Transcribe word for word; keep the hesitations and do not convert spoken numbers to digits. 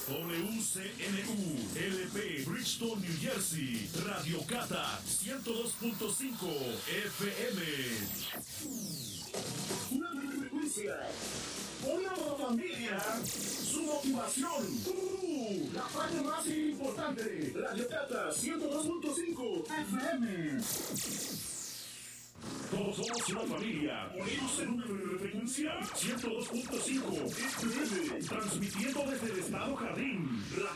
W C N U, L P, Bridgeton, New Jersey. Radio Cata, ciento dos punto cinco F M. Una frecuencia. Una familia. Su motivación. Uh, la parte más importante. Radio Cata, ciento dos punto cinco F M. Todos somos una familia, unidos en una frecuencia ciento dos punto cinco F M, transmitiendo desde el estado Jardín, la